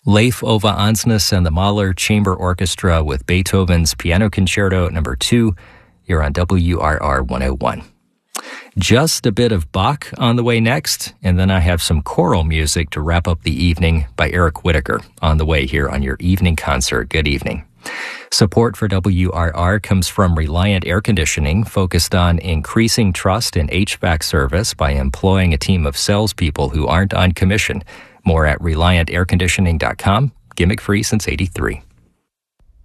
Leif Ove Ansnes and the Mahler Chamber Orchestra with Beethoven's Piano Concerto No. 2. You're on WRR 101. Just a bit of Bach on the way next, and then I have some choral music to wrap up the evening by Eric Whitacre on the way here on your evening concert. Good evening. Support for WRR comes from Reliant Air Conditioning, focused on increasing trust in HVAC service by employing a team of salespeople who aren't on commission. More at ReliantAirConditioning.com. Gimmick free since '83.